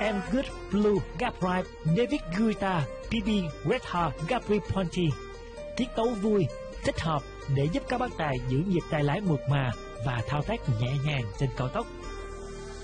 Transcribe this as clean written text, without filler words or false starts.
And Good Blue Gabriel David Guetta PB Red Hot Gabri Ponte. Tiết tấu vui, thích hợp để giúp các bác tài giữ nhịp tay lái mượt mà và thao tác nhẹ nhàng trên cao tốc.